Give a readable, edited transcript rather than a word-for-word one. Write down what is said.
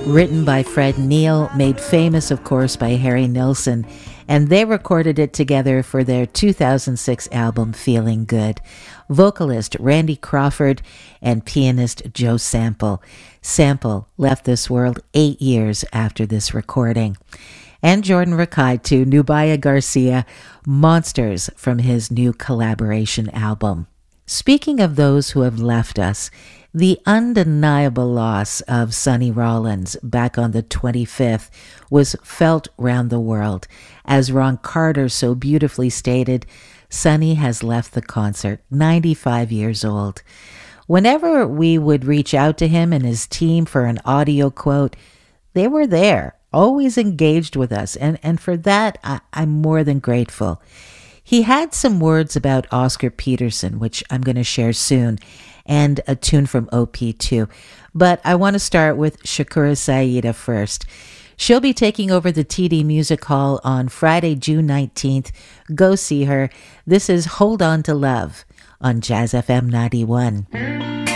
written by Fred Neil, made famous, of course, by Harry Nilsson, and they recorded it together for their 2006 album, Feeling Good. Vocalist Randy Crawford and pianist Joe Sample. Sample left this world 8 years after this recording. And Jordan Rakei to Nubia Garcia, Monsters, from his new collaboration album. Speaking of those who have left us, the undeniable loss of Sonny Rollins back on the 25th was felt round the world. As Ron Carter so beautifully stated, Sonny has left the concert, 95 years old. Whenever we would reach out to him and his team for an audio quote, they were there, always engaged with us, and for that, I'm more than grateful. He had some words about Oscar Peterson, which I'm going to share soon, and a tune from OP2. But I want to start with Shakura Saida first. She'll be taking over the TD Music Hall on Friday, June 19th. Go see her. This is Hold On to Love on Jazz FM 91.